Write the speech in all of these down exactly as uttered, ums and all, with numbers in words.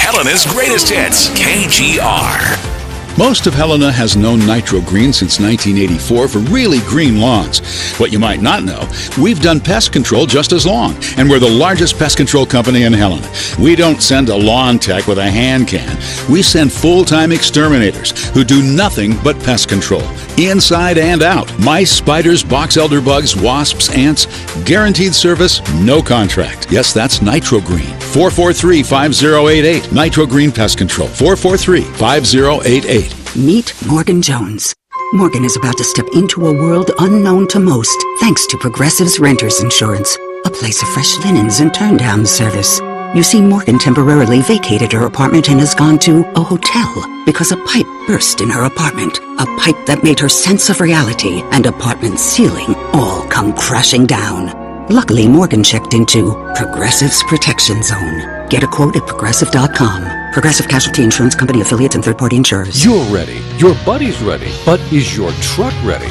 Helena's greatest hits, K G R. Most of Helena has known Nitro Green since nineteen eighty-four for really green lawns. What you might not know, we've done pest control just as long, and we're the largest pest control company in Helena. We don't send a lawn tech with a hand can. We send full-time exterminators who do nothing but pest control, inside and out. Mice, spiders, box elder bugs, wasps, ants. Guaranteed service, no contract. Yes, that's Nitro Green. four four three, five zero eight eight. Nitro Green Pest Control. four four three, five zero eight eight. Meet Morgan Jones. Morgan is about to step into a world unknown to most, thanks to Progressive's Renters Insurance, a place of fresh linens and turn-down service. You see, Morgan temporarily vacated her apartment and has gone to a hotel because a pipe burst in her apartment. A pipe that made her sense of reality and apartment ceiling all come crashing down. Luckily, Morgan checked into Progressive's Protection Zone. Get a quote at Progressive dot com. Progressive Casualty Insurance Company affiliates and third-party insurers. You're ready. Your buddy's ready. But is your truck ready?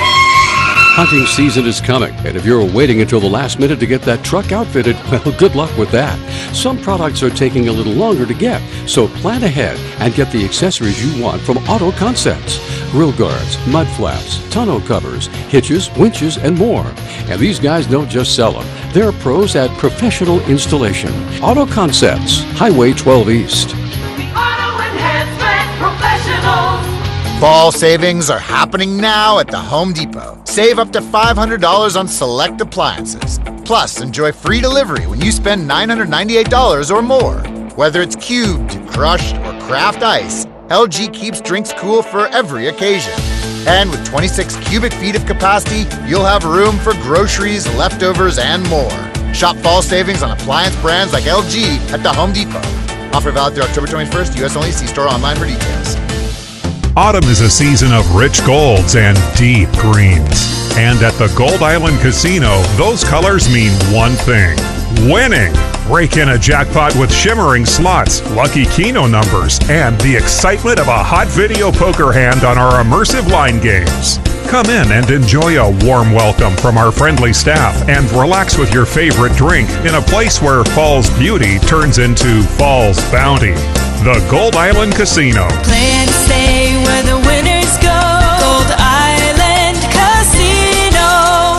Hunting season is coming, and if you're waiting until the last minute to get that truck outfitted, well, good luck with that. Some products are taking a little longer to get, so plan ahead and get the accessories you want from Auto Concepts. Grill guards, mud flaps, tonneau covers, hitches, winches, and more. And these guys don't just sell them. They're pros at professional installation. Auto Concepts, Highway twelve East. The Auto Enhancement Professionals. Fall savings are happening now at the Home Depot. Save up to five hundred dollars on select appliances. Plus, enjoy free delivery when you spend nine hundred ninety-eight dollars or more. Whether it's cubed, crushed, or craft ice, L G keeps drinks cool for every occasion. And with twenty-six cubic feet of capacity, you'll have room for groceries, leftovers, and more. Shop fall savings on appliance brands like L G at the Home Depot. Offer valid through October twenty-first, U S only. See store online for details. Autumn is a season of rich golds and deep greens. And at the Gold Island Casino, those colors mean one thing: winning. Break in a jackpot with shimmering slots, lucky Keno numbers, and the excitement of a hot video poker hand on our immersive line games. Come in and enjoy a warm welcome from our friendly staff and relax with your favorite drink in a place where fall's beauty turns into fall's bounty. The Gold Island Casino. Play and stay where the winners go. Gold Island Casino.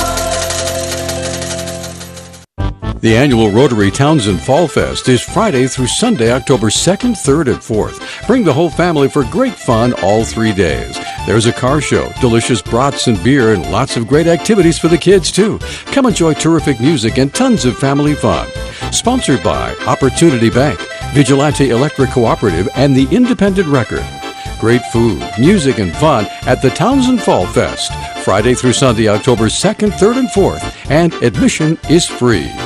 The annual Rotary Townsend Fall Fest is Friday through Sunday, October second, third, and fourth. Bring the whole family for great fun all three days. There's a car show, delicious brats and beer, and lots of great activities for the kids, too. Come enjoy terrific music and tons of family fun. Sponsored by Opportunity Bank, Vigilante Electric Cooperative, and the Independent Record. Great food, music, and fun at the Townsend Fall Fest, Friday through Sunday, October second, third, and fourth, and admission is free.